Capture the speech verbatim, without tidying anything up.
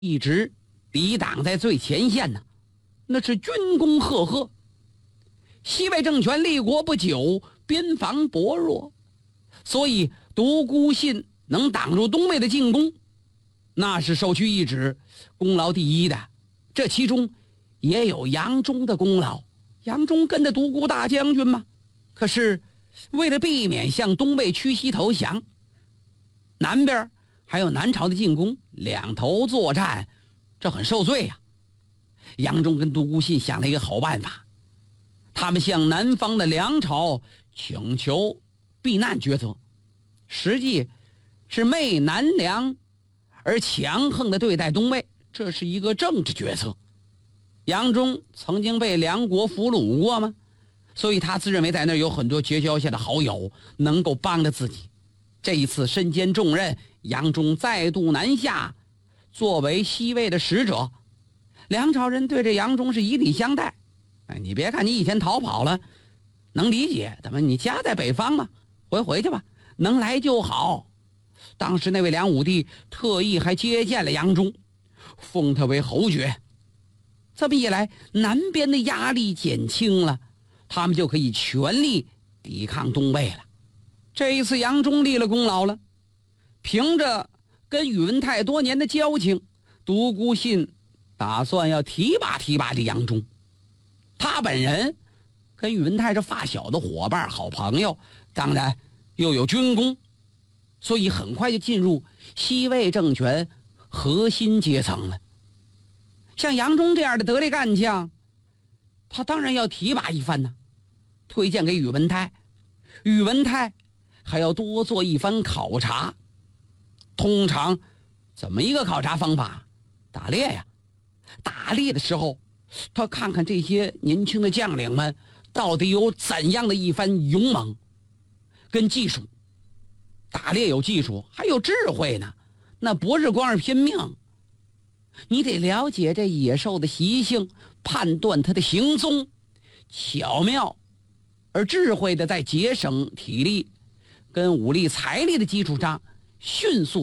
一直抵挡在最前线呢，那是军功赫赫。西魏政权立国不久，边防薄弱，所以独孤信能挡住东魏的进攻，那是首屈一指，功劳第一的。这其中也有杨忠的功劳，杨忠跟着独孤大将军嘛。可是为了避免向东魏屈膝投降，南边还有南朝的进攻，两头作战，这很受罪呀、啊。杨忠跟独孤信想了一个好办法，他们向南方的梁朝请求避难决策，实际是媚南梁而强横地对待东魏，这是一个政治决策。杨忠曾经被梁国俘虏过吗？所以他自认为在那儿有很多结交下的好友能够帮着自己。这一次身兼重任，杨忠再度南下，作为西魏的使者。梁朝人对这杨忠是以礼相待。哎，你别看你以前逃跑了，能理解，怎么你家在北方嘛，回回去吧，能来就好。当时那位梁武帝特意还接见了杨忠，封他为侯爵。这么一来，南边的压力减轻了，他们就可以全力抵抗东魏了。这一次杨忠立了功劳了，凭着跟宇文泰多年的交情，独孤信打算要提拔提拔这杨忠。他本人跟宇文泰是发小的伙伴好朋友，当然又有军功，所以很快就进入西魏政权核心阶层了。像杨忠这样的得力干将，他当然要提拔一番呢，推荐给宇文泰。宇文泰还要多做一番考察。通常怎么一个考察方法？打猎呀，打猎的时候他看看这些年轻的将领们到底有怎样的一番勇猛跟技术。打猎有技术还有智慧呢，那不是光是拼命，你得了解这野兽的习性，判断它的行踪，巧妙而智慧的在节省体力跟武力财力的基础上迅速